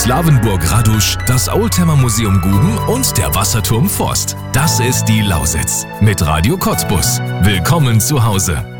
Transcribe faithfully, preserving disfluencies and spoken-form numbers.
Slawenburg-Radusch, das Oldtimer Museum Guben und der Wasserturm Forst. Das ist die Lausitz mit Radio Cottbus. Willkommen zu Hause.